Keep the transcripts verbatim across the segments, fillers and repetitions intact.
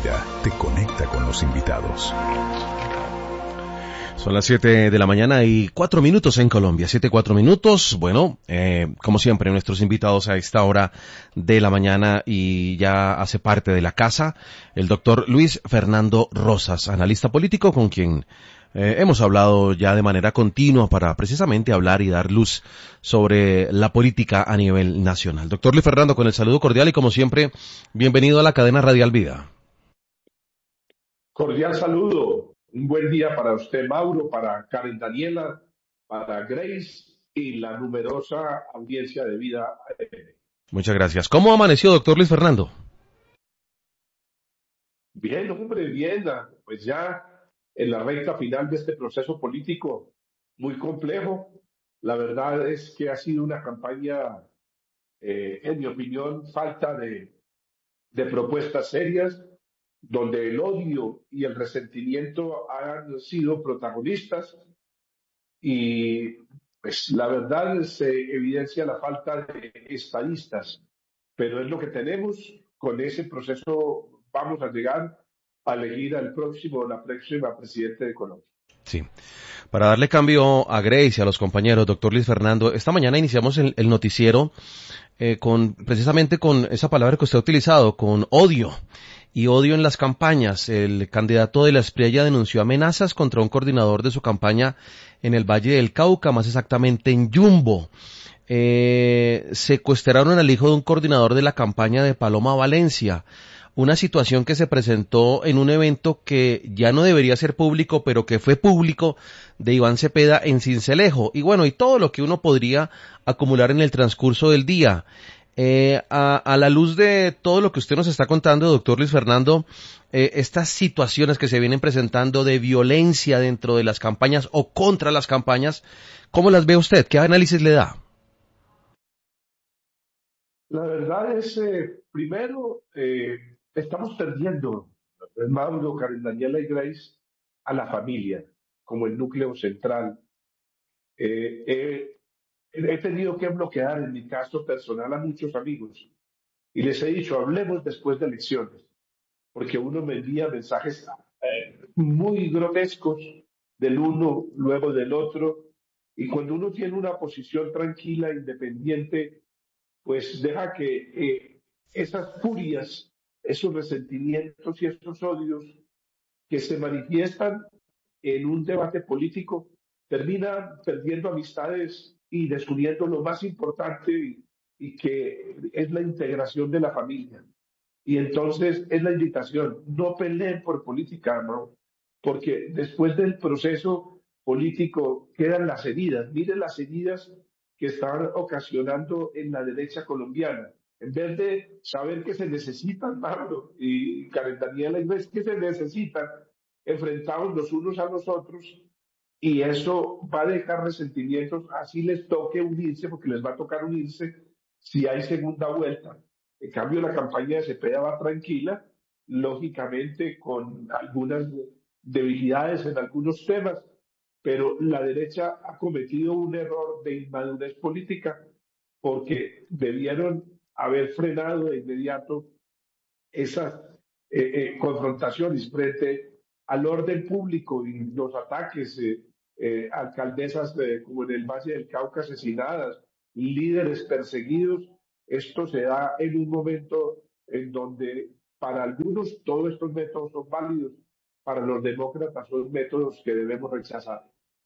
Vida te conecta con los invitados. Son las siete de la mañana y cuatro minutos en Colombia, siete, cuatro minutos. Bueno, eh, como siempre, nuestros invitados a esta hora de la mañana y ya hace parte de la casa, el doctor Luis Fernando Rosas, analista político con quien eh, hemos hablado ya de manera continua para precisamente hablar y dar luz sobre la política a nivel nacional. Doctor Luis Fernando, con el saludo cordial y como siempre, bienvenido a la cadena Radial Vida. Cordial saludo. Un buen día para usted, Mauro, para Karen Daniela, para Grace y la numerosa audiencia de Vida A M. Muchas gracias. ¿Cómo amaneció, doctor Luis Fernando? Bien, hombre, bien. Pues ya en la recta final de este proceso político muy complejo. La verdad es que ha sido una campaña, eh, en mi opinión, falta de, de propuestas serias, donde el odio y el resentimiento han sido protagonistas y pues la verdad se evidencia la falta de estadistas, pero es lo que tenemos. Con ese proceso vamos a llegar a elegir al próximo, la próxima presidente de Colombia. Sí. Para darle cambio a Grace y a los compañeros, doctor Luis Fernando, esta mañana iniciamos el, el noticiero eh, con precisamente con esa palabra que usted ha utilizado, con odio. Y odio en las campañas. El candidato de la Espriella denunció amenazas contra un coordinador de su campaña en el Valle del Cauca, más exactamente en Yumbo. Eh, secuestraron al hijo de un coordinador de la campaña de Paloma Valencia. Una situación que se presentó en un evento que ya no debería ser público, pero que fue público, de Iván Cepeda en Sincelejo. Y bueno, y todo lo que uno podría acumular en el transcurso del día. Eh, a, a la luz de todo lo que usted nos está contando, doctor Luis Fernando, eh, estas situaciones que se vienen presentando de violencia dentro de las campañas o contra las campañas, ¿cómo las ve usted? ¿Qué análisis le da? La verdad es, eh, primero, eh, estamos perdiendo, Mauro, Karen Daniela y Grace, a la familia como el núcleo central. Eh, eh, he tenido que bloquear en mi caso personal a muchos amigos y les he dicho, hablemos después de elecciones, porque uno me envía mensajes eh, muy grotescos del uno, luego del otro, y cuando uno tiene una posición tranquila, independiente, pues deja que eh, esas furias, esos resentimientos y esos odios que se manifiestan en un debate político terminan perdiendo amistades y descubriendo lo más importante y, y que es la integración de la familia. Y entonces es la invitación, no peleen por política, ¿no? Porque después del proceso político quedan las heridas. Miren las heridas que están ocasionando en la derecha colombiana. En vez de saber que se necesitan, Pablo y Karen Daniela, en vez que se necesitan, enfrentados los unos a los otros, y eso va a dejar resentimientos, así les toque unirse, porque les va a tocar unirse si hay segunda vuelta. En cambio, la campaña de Cepeda va tranquila, lógicamente con algunas debilidades en algunos temas, pero la derecha ha cometido un error de inmadurez política porque debieron haber frenado de inmediato esas eh, eh, confrontaciones frente al orden público y los ataques, eh, eh, alcaldesas eh, como en el Valle del Cauca asesinadas, líderes perseguidos. Esto se da en un momento en donde para algunos todos estos métodos son válidos, para los demócratas son métodos que debemos rechazar.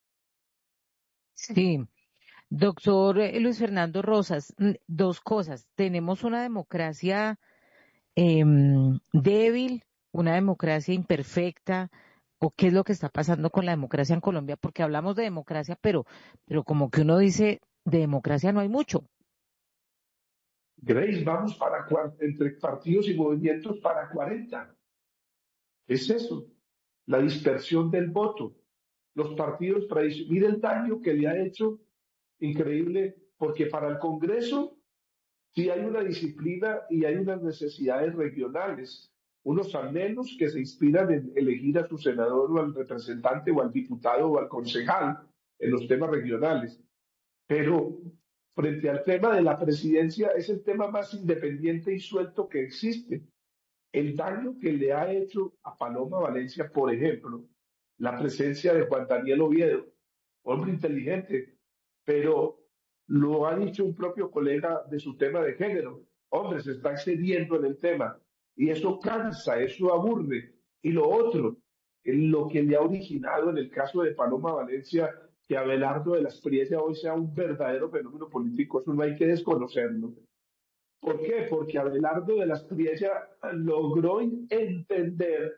Sí, doctor eh, Luis Fernando Rosas, mm, dos cosas. Tenemos una democracia em, débil, una democracia imperfecta, o qué es lo que está pasando con la democracia en Colombia, porque hablamos de democracia, pero, pero como que uno dice, de democracia no hay mucho. Grace, vamos para entre partidos y movimientos para cuarenta. Es eso, la dispersión del voto. Los partidos tradicionales, mire el daño que le ha hecho, increíble, porque para el Congreso sí hay una disciplina y hay unas necesidades regionales, unos anhelos que se inspiran en elegir a su senador o al representante o al diputado o al concejal en los temas regionales. Pero frente al tema de la presidencia es el tema más independiente y suelto que existe. el daño que le ha hecho a Paloma Valencia, por ejemplo, la presencia de Juan Daniel Oviedo, hombre inteligente, pero lo ha dicho un propio colega de su tema de género. Hombre, se está excediendo en el tema y eso cansa, eso aburre. Y lo otro, lo que le ha originado en el caso de Paloma Valencia, que Abelardo de la Espriella hoy sea un verdadero fenómeno político, eso no hay que desconocerlo. ¿Por qué? Porque Abelardo de la Espriella logró entender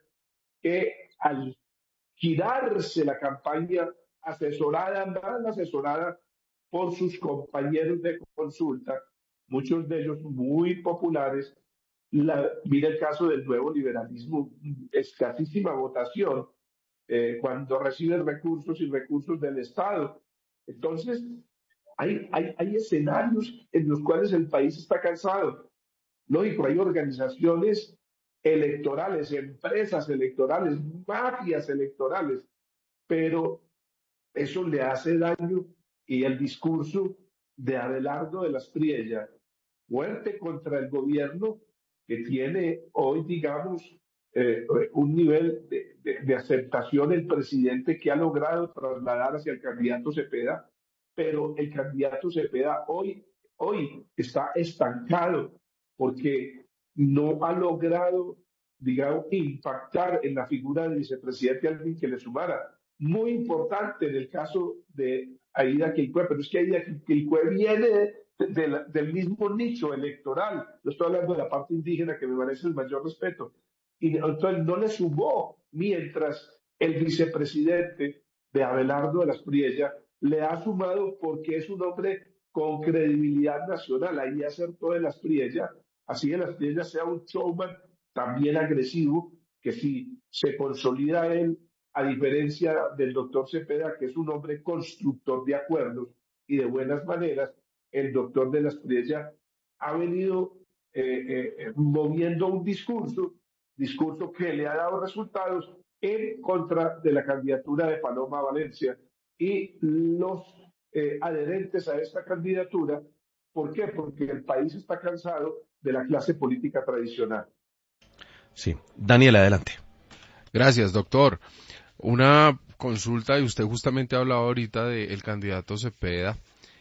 que al girarse la campaña asesorada, mal asesorada por sus compañeros de consulta, muchos de ellos muy populares. La, mira el caso del nuevo liberalismo, escasísima votación, eh, cuando reciben recursos y recursos del Estado. Entonces, hay, hay, hay escenarios en los cuales el país está cansado. Lógico, hay organizaciones electorales, empresas electorales, mafias electorales, pero eso le hace daño y el discurso de Abelardo de la Espriella, fuerte contra el gobierno que tiene hoy, digamos, eh, un nivel de, de, de aceptación el presidente que ha logrado trasladar hacia el candidato Cepeda, pero el candidato Cepeda hoy, hoy está estancado porque no ha logrado, digamos, impactar en la figura del vicepresidente alguien que le sumara. Muy importante en el caso de Aida Queicué, pero es que Aida Queicué viene de, de la, del mismo nicho electoral. Yo estoy hablando de la parte indígena que me merece el mayor respeto. Y entonces no le sumó, mientras el vicepresidente de Abelardo de la Espriella le ha sumado porque es un hombre con credibilidad nacional. Ahí acertó de la Espriella, así de la Espriella sea un showman también agresivo, que si se consolida él, a diferencia del doctor Cepeda, que es un hombre constructor de acuerdos y de buenas maneras, el doctor de la Espriella ha venido eh, eh, moviendo un discurso, discurso que le ha dado resultados en contra de la candidatura de Paloma Valencia y los eh, adherentes a esta candidatura. ¿Por qué? Porque el país está cansado de la clase política tradicional. Sí, Daniel, adelante. Gracias, doctor. Una consulta, y usted justamente hablaba ahorita del candidato Cepeda.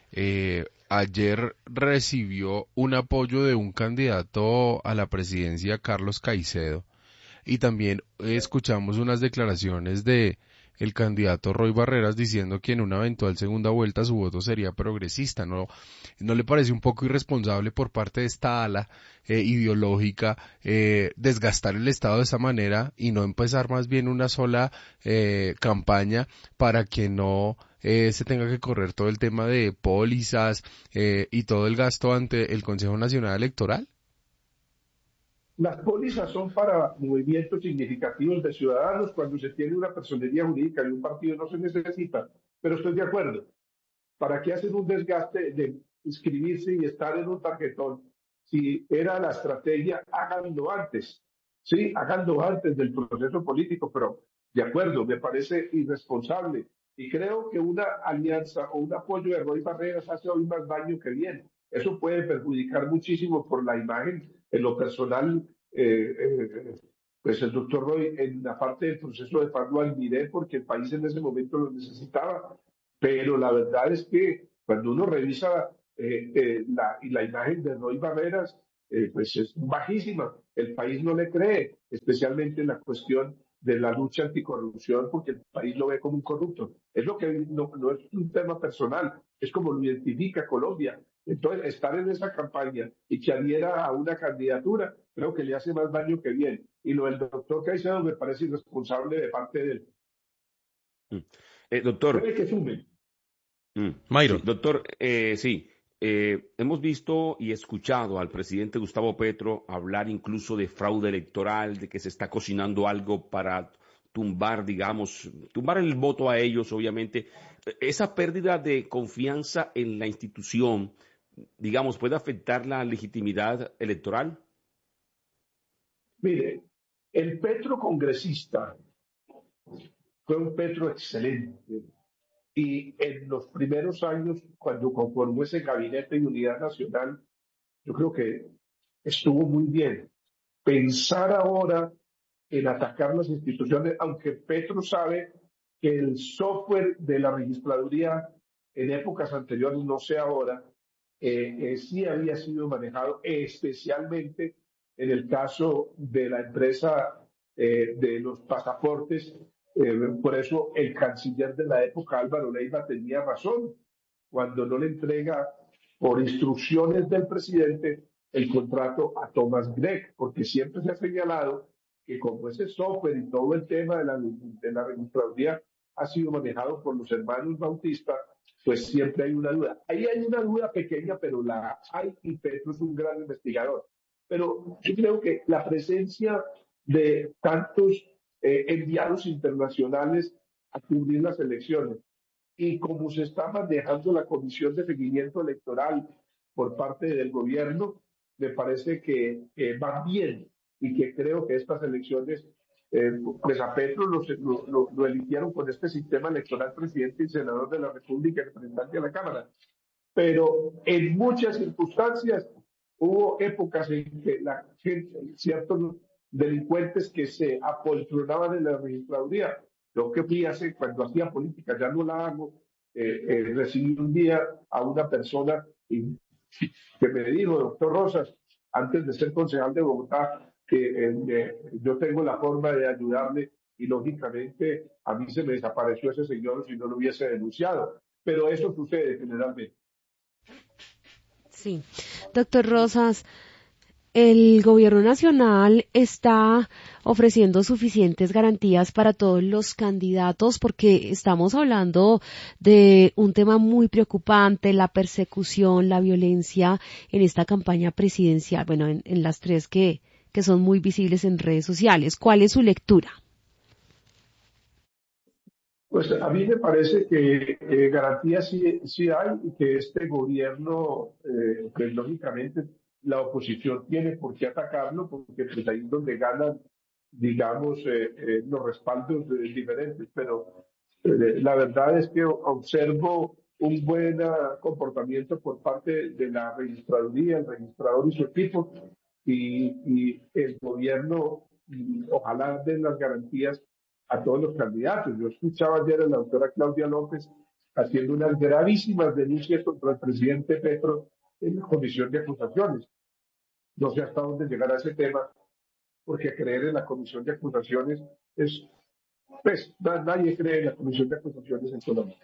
Eh, ayer recibió un apoyo de un candidato a la presidencia, Carlos Caicedo, y también escuchamos unas declaraciones de el candidato Roy Barreras diciendo que en una eventual segunda vuelta su voto sería progresista. ¿No, no le parece un poco irresponsable por parte de esta ala eh, ideológica eh, desgastar el Estado de esa manera y no empezar más bien una sola eh, campaña para que no eh, se tenga que correr todo el tema de pólizas eh, y todo el gasto ante el Consejo Nacional Electoral? Las pólizas son para movimientos significativos de ciudadanos. Cuando se tiene una personería jurídica y un partido no se necesita, pero estoy de acuerdo. ¿Para qué hacen un desgaste de inscribirse y estar en un tarjetón? Si era la estrategia, háganlo antes. Sí, háganlo antes del proceso político, pero de acuerdo, me parece irresponsable. Y creo que una alianza o un apoyo de Roy Barreras hace hoy más daño que bien. Eso puede perjudicar muchísimo por la imagen. En lo personal, eh, eh, pues el doctor Roy, en la parte del proceso de paz lo admiré porque el país en ese momento lo necesitaba. Pero la verdad es que cuando uno revisa eh, eh, la, y la imagen de Roy Barreras, eh, pues es bajísima. El país no le cree, especialmente en la cuestión de la lucha anticorrupción, porque el país lo ve como un corrupto. Es lo que no, no es un tema personal, es como lo identifica Colombia. Entonces, estar en esa campaña y que adhiera a una candidatura, creo que le hace más daño que bien. Y lo del doctor Caicedo me parece irresponsable de parte de él. Mm. Eh, doctor. Puede que sume. Mm. Mayro. Sí, doctor, eh, sí. Eh, hemos visto y escuchado al presidente Gustavo Petro hablar incluso de fraude electoral, de que se está cocinando algo para tumbar, digamos, tumbar el voto a ellos, obviamente. Esa pérdida de confianza en la institución, digamos, ¿puede afectar la legitimidad electoral? Mire, el Petro congresista fue un Petro excelente. Y en los primeros años, cuando conformó ese gabinete de unidad nacional, yo creo que estuvo muy bien. pensar ahora en atacar las instituciones, aunque Petro sabe que el software de la registraduría en épocas anteriores, no sé ahora, eh, eh, sí había sido manejado, especialmente en el caso de la empresa eh, de los pasaportes. Eh, por eso el canciller de la época, Álvaro Leiva, tenía razón cuando no le entrega por instrucciones del presidente el contrato a Thomas Gregg, porque siempre se ha señalado que como ese software y todo el tema de la, de la registraduría ha sido manejado por los hermanos Bautista, pues siempre hay una duda. Ahí hay una duda pequeña, pero la hay, y Petro es un gran investigador. Pero yo creo que la presencia de tantos eh, enviados internacionales a cubrir las elecciones y como se está manejando la comisión de seguimiento electoral por parte del gobierno, me parece que eh, va bien y que creo que estas elecciones, eh, pues a Petro lo, lo, lo eligieron con este sistema electoral presidente y senador de la República y representante de la Cámara. Pero en muchas circunstancias hubo épocas en que la gente, ciertos delincuentes que se apoltronaban en la registraduría. Lo que fui hace cuando hacía política, ya no la hago, eh, eh, recibí un día a una persona y, que me dijo, doctor Rosas, antes de ser concejal de Bogotá, que eh, yo tengo la forma de ayudarle y lógicamente a mí se me desapareció ese señor si no lo hubiese denunciado. Pero eso sucede generalmente. Sí, doctor Rosas, el gobierno nacional está ofreciendo suficientes garantías para todos los candidatos porque estamos hablando de un tema muy preocupante, la persecución, la violencia en esta campaña presidencial, bueno, en, en las tres que, que son muy visibles en redes sociales. ¿Cuál es su lectura? Pues a mí me parece que eh, garantías sí, sí hay y que este gobierno, eh, pues lógicamente la oposición tiene por qué atacarlo, porque pues ahí es donde ganan, digamos, eh, eh, los respaldos eh, diferentes. Pero eh, la verdad es que observo un buen uh, comportamiento por parte de la registraduría, el registrador y su equipo, y, y el gobierno, y ojalá den las garantías a todos los candidatos. Yo escuchaba ayer a la doctora Claudia López haciendo unas gravísimas denuncias contra el presidente Petro en la comisión de acusaciones. No sé hasta dónde llegará ese tema, porque creer en la comisión de acusaciones es, pues, nadie cree en la comisión de acusaciones en Colombia.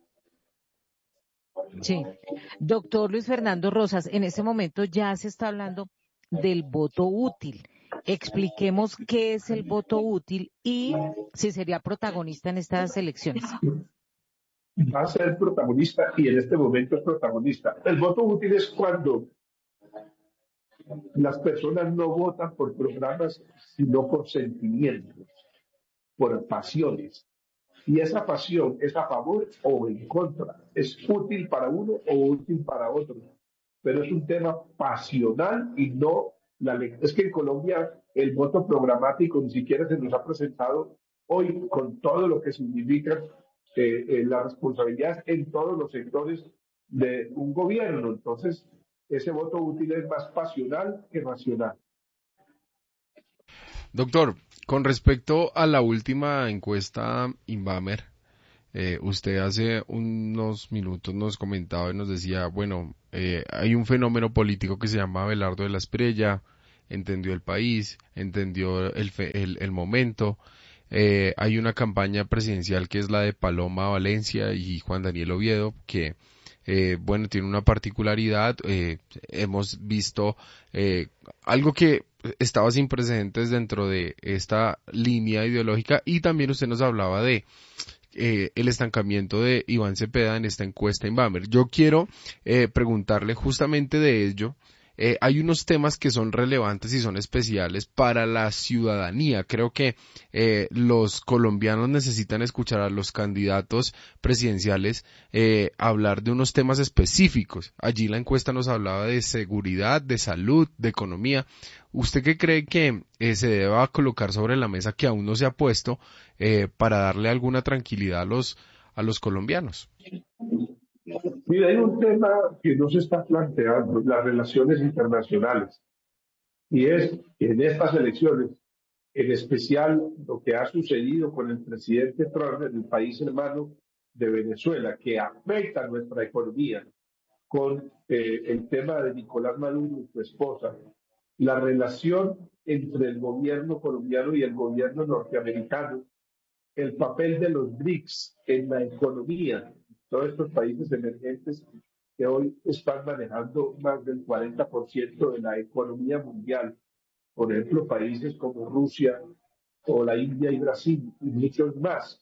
Sí. Doctor Luis Fernando Rosas, en este momento ya se está hablando del voto útil. Expliquemos qué es el voto útil y si sería protagonista en estas elecciones. Va a ser protagonista y en este momento es protagonista. El voto útil es cuando las personas no votan por programas, sino por sentimientos, por pasiones. Y esa pasión es a favor o en contra. Es útil para uno o útil para otro. Pero es un tema pasional y no la ley. Es que en Colombia el voto programático ni siquiera se nos ha presentado hoy con todo lo que significa eh, eh, la responsabilidad en todos los sectores de un gobierno. Entonces, ese voto útil es más pasional que racional. Doctor, con respecto a la última encuesta Inbamer, eh, usted hace unos minutos nos comentaba y nos decía, bueno, eh, hay un fenómeno político que se llama Abelardo de la Espriella, entendió el país, entendió el, fe, el, el momento. Eh, hay una campaña presidencial que es la de Paloma Valencia y Juan Daniel Oviedo, que Eh, bueno, tiene una particularidad, eh, hemos visto eh, algo que estaba sin precedentes dentro de esta línea ideológica, y también usted nos hablaba de eh, el estancamiento de Iván Cepeda en esta encuesta Inbamer. Yo quiero eh, preguntarle justamente de ello. Eh, hay unos temas que son relevantes y son especiales para la ciudadanía. Creo que eh, los colombianos necesitan escuchar a los candidatos presidenciales eh, hablar de unos temas específicos. Allí la encuesta nos hablaba de seguridad, de salud, de economía. ¿Usted qué cree que eh, se deba colocar sobre la mesa que aún no se ha puesto eh, para darle alguna tranquilidad a los, a los colombianos? Mira, hay un tema que no se está planteando, las relaciones internacionales. y es que en estas elecciones, en especial lo que ha sucedido con el presidente Trump en el país hermano de Venezuela, que afecta a nuestra economía, con eh, el tema de Nicolás Maduro y su esposa, la relación entre el gobierno colombiano y el gobierno norteamericano, el papel de los B R I C S en la economía, todos estos países emergentes que hoy están manejando más del cuarenta por ciento de la economía mundial, por ejemplo, países como Rusia o la India y Brasil y muchos más,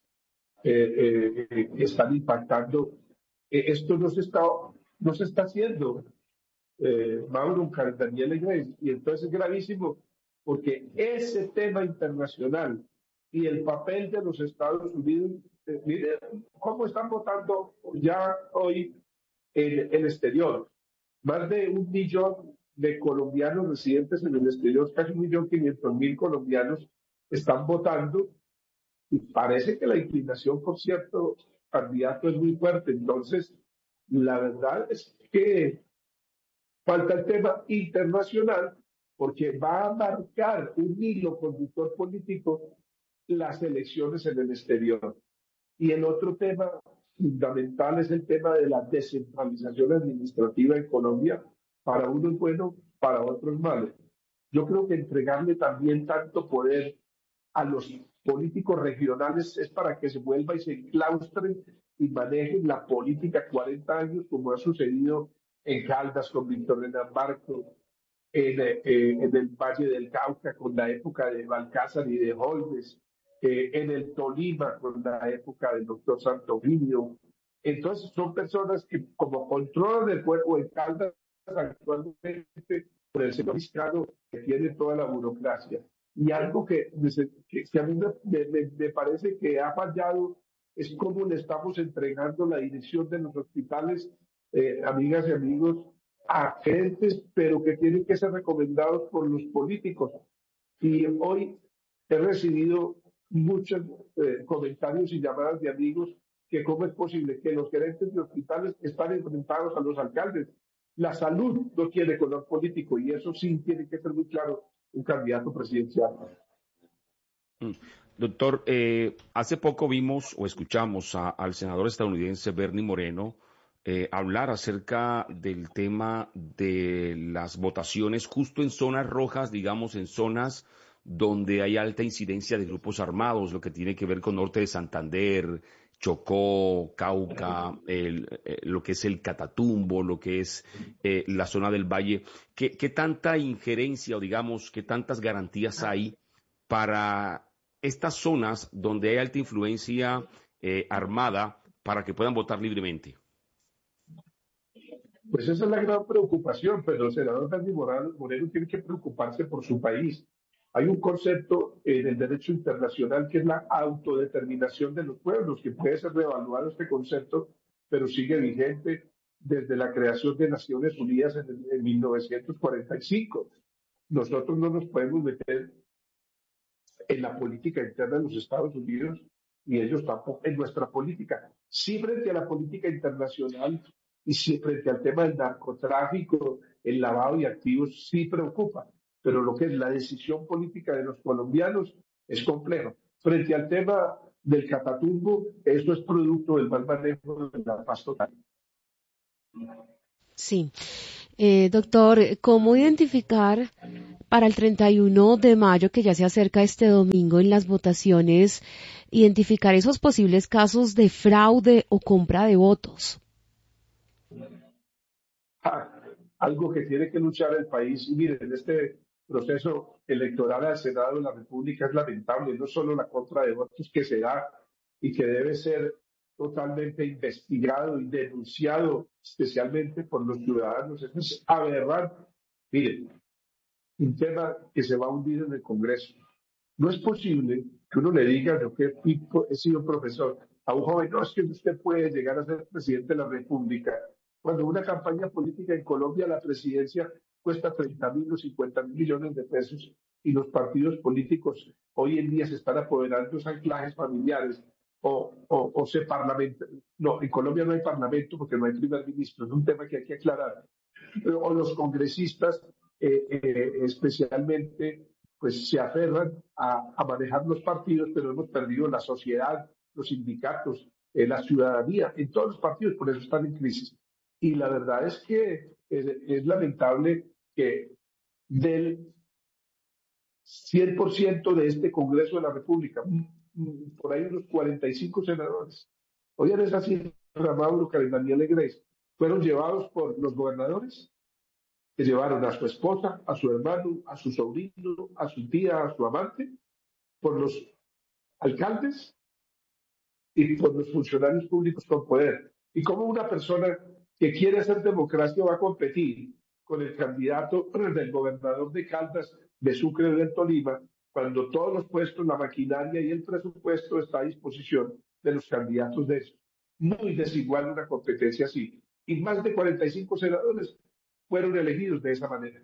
eh, eh, están impactando. Eh, esto no se está, no se está haciendo, eh, Mauro, Daniela y Grace, y entonces es gravísimo porque ese tema internacional y el papel de los Estados Unidos, eh, miren cómo están votando ya hoy en el exterior. Más de un millón de colombianos residentes en el exterior, casi un millón quinientos mil colombianos están votando y parece que la inclinación por cierto candidato es muy fuerte. Entonces, la verdad es que falta el tema internacional porque va a marcar un hilo conductor político las elecciones en el exterior. Y el otro tema fundamental es el tema de la descentralización administrativa en Colombia. Para unos bueno, para otros malo. Yo creo que entregarle también tanto poder a los políticos regionales es para que se vuelva y se enclaustren y manejen la política cuarenta años, como ha sucedido en Caldas con Víctor Renan Barco, en, eh, en el Valle del Cauca con la época de Balcázar y de Holmes, eh, en el Tolima con la época del doctor Santoviño. Entonces son personas que como controlan el cuerpo en Caldas actualmente por el señor Vizcarro, que tiene toda la burocracia. Y algo que, que, que a mí me, me, me parece que ha fallado es cómo le estamos entregando la dirección de los hospitales, eh, amigas y amigos, a gentes, pero que tienen que ser recomendados por los políticos. Y hoy he recibido muchos eh, comentarios y llamadas de amigos que cómo es posible que los gerentes de hospitales están enfrentados a los alcaldes. La salud no tiene color político y eso sí tiene que ser muy claro un candidato presidencial. Mm. Doctor, eh, hace poco vimos o escuchamos a, al senador estadounidense Bernie Moreno eh, hablar acerca del tema de las votaciones justo en zonas rojas, digamos, en zonas donde hay alta incidencia de grupos armados, lo que tiene que ver con norte de Santander, Chocó, Cauca, el, eh, lo que es el Catatumbo, lo que es eh, la zona del Valle. ¿Qué, qué tanta injerencia o digamos, qué tantas garantías hay para estas zonas donde hay alta influencia eh, armada para que puedan votar libremente? Pues esa es la gran preocupación, pero el senador Bernie Moreno tiene que preocuparse por su país. Hay un concepto en el derecho internacional que es la autodeterminación de los pueblos, que puede ser reevaluado este concepto, pero sigue vigente desde la creación de Naciones Unidas en, el, en mil novecientos cuarenta y cinco. Nosotros no nos podemos meter en la política interna de los Estados Unidos y ellos tampoco en nuestra política. Sí, frente a la política internacional y sí, frente al tema del narcotráfico, el lavado de activos, sí preocupa, pero lo que es la decisión política de los colombianos es complejo. Frente al tema del Catatumbo, eso es producto del mal manejo de la paz total. Sí. Eh, doctor, ¿cómo identificar para el treinta y uno de mayo, que ya se acerca este domingo en las votaciones, identificar esos posibles casos de fraude o compra de votos? Ah, algo que tiene que luchar el país. Y miren, este proceso electoral al Senado de la República es lamentable, no solo la compra de votos que se da y que debe ser totalmente investigado y denunciado, especialmente por los ciudadanos. Eso es aberrante. Miren, un tema que se va a hundir en el Congreso. No es posible que uno le diga, yo que he sido profesor, a un joven, no, es que usted puede llegar a ser presidente de la República. Cuando una campaña política en Colombia, la presidencia cuesta treinta mil o cincuenta mil millones de pesos y los partidos políticos hoy en día se están apoderando de anclajes familiares o, o, o se parlamenta. No, en Colombia no hay parlamento porque no hay primer ministro, es un tema que hay que aclarar. O los congresistas eh, eh, especialmente pues se aferran a, a manejar los partidos, pero hemos perdido la sociedad, los sindicatos, eh, la ciudadanía, en todos los partidos, por eso están en crisis. Y la verdad es que es, es lamentable que del cien por ciento de este Congreso de la República, por ahí unos cuarenta y cinco senadores, oigan esa cifra, Mauro, Karen Daniela y Grace, fueron llevados por los gobernadores, que llevaron a su esposa, a su hermano, a su sobrino, a su tía, a su amante, por los alcaldes y por los funcionarios públicos con poder. Y cómo una persona que quiere hacer democracia va a competir con el candidato del gobernador de Caldas, de Sucre, del Tolima, cuando todos los puestos, la maquinaria y el presupuesto está a disposición de los candidatos de esos. Muy desigual una competencia así. Y más de cuarenta y cinco senadores fueron elegidos de esa manera.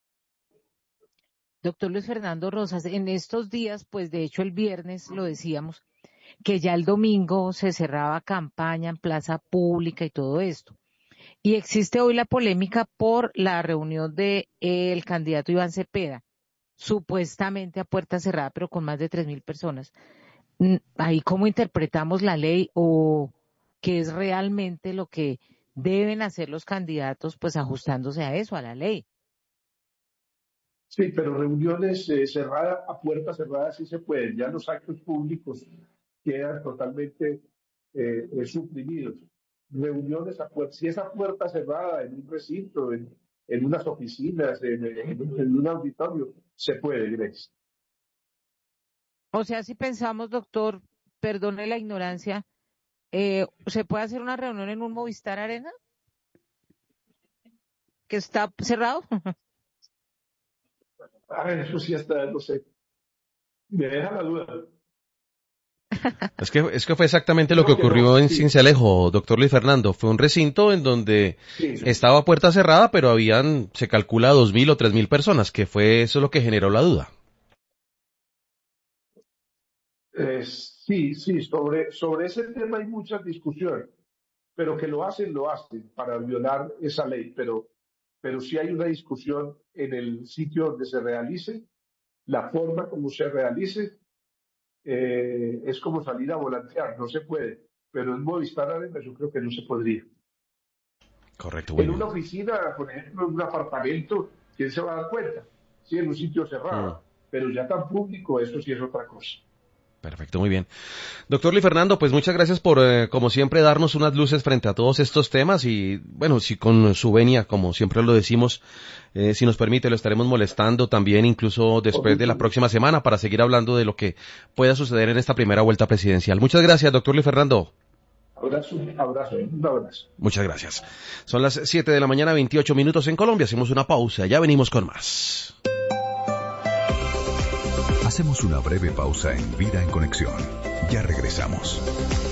Doctor Luis Fernando Rosas, en estos días, pues de hecho el viernes lo decíamos, que ya el domingo se cerraba campaña en plaza pública y todo esto. Y existe hoy la polémica por la reunión de eh, el candidato Iván Cepeda, supuestamente a puerta cerrada, pero con más de tres mil personas. Ahí, ¿cómo interpretamos la ley o qué es realmente lo que deben hacer los candidatos, pues ajustándose a eso, a la ley? Sí, pero reuniones eh, cerradas, a puerta cerrada sí se pueden. Ya los actos públicos quedan totalmente eh, eh, suprimidos. Reuniones a puerta, si es a puerta cerrada, en un recinto, en, en unas oficinas, en, en, en un auditorio, se puede, Grace. O sea, si pensamos, doctor, perdone la ignorancia, eh, ¿se puede hacer una reunión en un Movistar Arena? ¿Que está cerrado? Ah, eso sí hasta, no sé, me deja la duda. Es que, es que fue exactamente lo que ocurrió en Cincelejo, doctor Luis Fernando. Fue un recinto en donde sí, sí. estaba a puerta cerrada, pero habían, se calcula, dos mil o tres mil personas, que fue eso lo que generó la duda. Eh, sí, sí, sobre, sobre ese tema hay mucha discusión, pero que lo hacen, lo hacen para violar esa ley, pero, pero sí hay una discusión en el sitio donde se realice, la forma como se realice. Eh, es como salir a volantear, no se puede, pero en Movistar Arena yo creo que no se podría. Correcto. En una oficina, por ejemplo, en un apartamento, ¿quién se va a dar cuenta? Sí, en un sitio cerrado, mm. pero ya tan público, eso sí es otra cosa. Perfecto, muy bien. Doctor Luis Fernando, pues muchas gracias por, eh, como siempre, darnos unas luces frente a todos estos temas y, bueno, si con su venia, como siempre lo decimos, eh, si nos permite, lo estaremos molestando también incluso después de la próxima semana para seguir hablando de lo que pueda suceder en esta primera vuelta presidencial. Muchas gracias, doctor Luis Fernando. Abrazo, abrazo, un abrazo. Muchas gracias. Son las siete de la mañana, veintiocho minutos en Colombia. Hacemos una pausa, ya venimos con más. Hacemos una breve pausa en Vida en Conexión. Ya regresamos.